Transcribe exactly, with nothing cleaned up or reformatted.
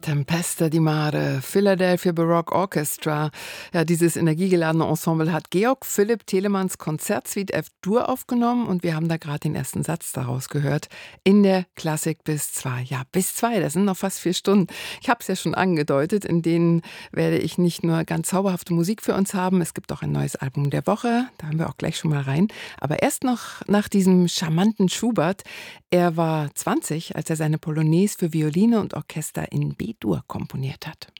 Tempesta di Mare, Philadelphia Baroque Orchestra. Ja, dieses energiegeladene Ensemble hat Georg Philipp Telemanns Konzertsuite F-Dur aufgenommen und wir haben da gerade den ersten Satz daraus gehört. In der Klassik bis zwei. Ja, bis zwei, das sind noch fast vier Stunden. Ich habe es ja schon angedeutet, in denen werde ich nicht nur ganz zauberhafte Musik für uns haben, es gibt auch ein neues Album der Woche, da haben wir auch gleich schon mal rein. Aber erst noch nach diesem charmanten Schubert. Er war zwanzig, als er seine Polonaise für Violine und Orchester in B-Dur komponiert hat.